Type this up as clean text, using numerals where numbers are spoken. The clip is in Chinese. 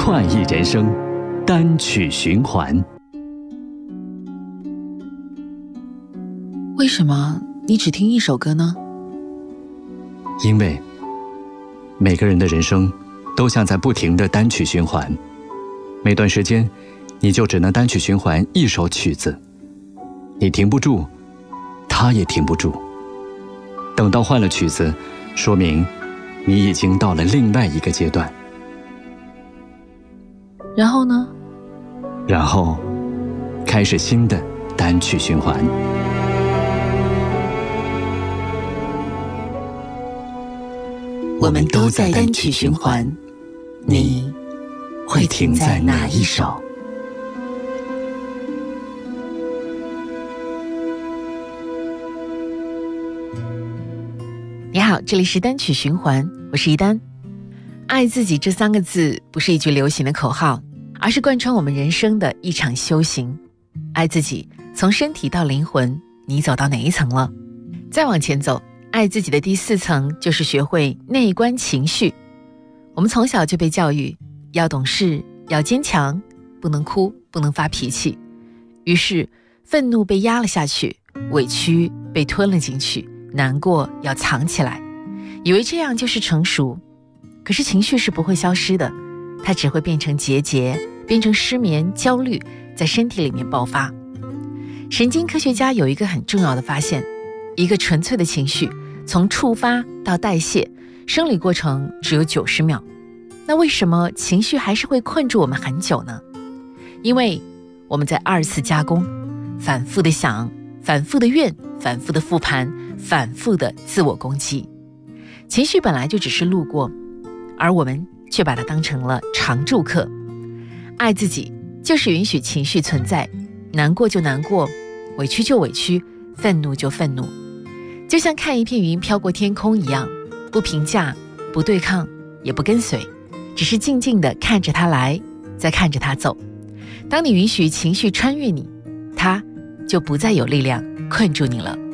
快意人生，单曲循环。 为什么你只听一首歌呢？ 因为每个人的人生都像在不停的单曲循环，每段时间你就只能单曲循环一首曲子，你停不住，他也停不住。等到换了曲子，说明你已经到了另外一个阶段。 然后呢？ 然后开始新的单曲循环。 我们都在单曲循环，你会停在哪一首？你好，这里是单曲循环，我是一丹。爱自己这3个字不是一句流行的口号，而是贯穿我们人生的一场修行。爱自己，从身体到灵魂，你走到哪一层了？再往前走，爱自己的第4层就是学会内观情绪。我们从小就被教育要懂事，要坚强，不能哭，不能发脾气。于是愤怒被压了下去，委屈被吞了进去，难过要藏起来，以为这样就是成熟。可是情绪是不会消失的，它只会变成结节，变成失眠、焦虑，在身体里面爆发。神经科学家有一个很重要的发现，一个纯粹的情绪从触发到代谢，生理过程只有90秒。那为什么情绪还是会困住我们很久呢？因为我们在2次加工，反复的想，反复的怨，反复的复盘，反复的自我攻击。情绪本来就只是路过，而我们却把它当成了常住客。爱自己就是允许情绪存在，难过就难过，委屈就委屈，愤怒就愤怒，就像看一片云飘过天空一样，不评价，不对抗，也不跟随，只是静静地看着它来，再看着它走。当你允许情绪穿越你，它就不再有力量困住你了。